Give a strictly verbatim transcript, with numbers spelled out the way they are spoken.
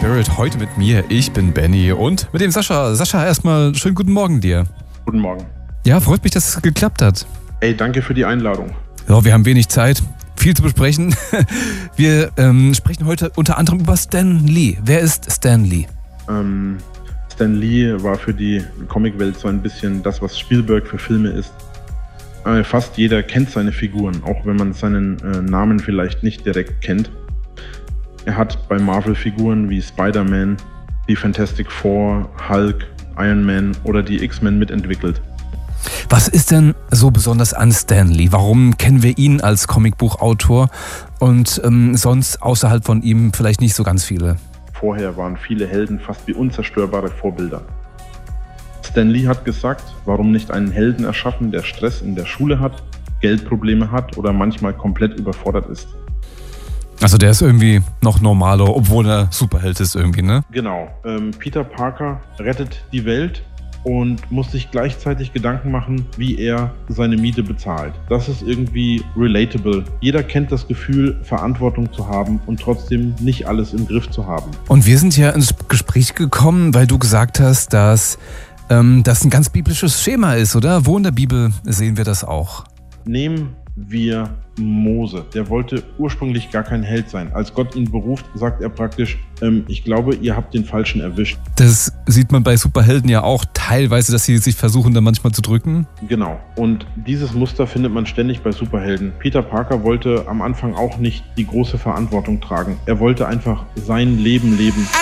Spirit. Heute mit mir. Ich bin Benny und mit dem Sascha. Sascha, erstmal schönen guten Morgen dir. Guten Morgen. Ja, freut mich, dass es geklappt hat. Ey, danke für die Einladung. So, wir haben wenig Zeit, viel zu besprechen. Wir ähm, sprechen heute unter anderem über Stan Lee. Wer ist Stan Lee? Ähm, Stan Lee war für die Comicwelt so ein bisschen das, was Spielberg für Filme ist. Äh, fast jeder kennt seine Figuren, auch wenn man seinen äh, Namen vielleicht nicht direkt kennt. Er hat bei Marvel-Figuren wie Spider-Man, die Fantastic Four, Hulk, Iron Man oder die X-Men mitentwickelt. Was ist denn so besonders an Stan Lee? Warum kennen wir ihn als Comicbuchautor und ähm, sonst außerhalb von ihm vielleicht nicht so ganz viele? Vorher waren viele Helden fast wie unzerstörbare Vorbilder. Stan Lee hat gesagt, warum nicht einen Helden erschaffen, der Stress in der Schule hat, Geldprobleme hat oder manchmal komplett überfordert ist. Also der ist irgendwie noch normaler, obwohl er Superheld ist irgendwie, ne? Genau. Ähm, Peter Parker rettet die Welt und muss sich gleichzeitig Gedanken machen, wie er seine Miete bezahlt. Das ist irgendwie relatable. Jeder kennt das Gefühl, Verantwortung zu haben und trotzdem nicht alles im Griff zu haben. Und wir sind ja ins Gespräch gekommen, weil du gesagt hast, dass ähm, das ein ganz biblisches Schema ist, oder? Wo in der Bibel sehen wir das auch? Nehmen wir Mose. Der wollte ursprünglich gar kein Held sein. Als Gott ihn beruft, sagt er praktisch, ähm, ich glaube, ihr habt den Falschen erwischt. Das sieht man bei Superhelden ja auch teilweise, dass sie sich versuchen, da manchmal zu drücken. Genau. Und dieses Muster findet man ständig bei Superhelden. Peter Parker wollte am Anfang auch nicht die große Verantwortung tragen. Er wollte einfach sein Leben leben.